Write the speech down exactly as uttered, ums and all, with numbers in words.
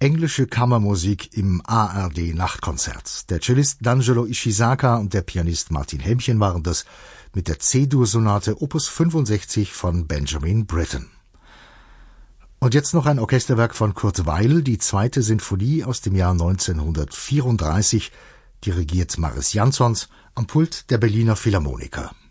Englische Kammermusik im A R D-Nachtkonzert. Der Cellist D'Angelo Ishizaka und der Pianist Martin Helmchen waren das mit der C-Dur-Sonate Opus fünfundsechzig von Benjamin Britten. Und jetzt noch ein Orchesterwerk von Kurt Weill, die zweite Sinfonie aus dem Jahr neunzehnhundertvierunddreißig, dirigiert Maris Jansons am Pult der Berliner Philharmoniker.